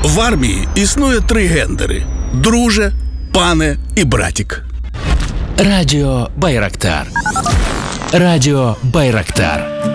В армії існує 3 гендери: друже, пане і братік. Радіо Байрактар. Радіо Байрактар.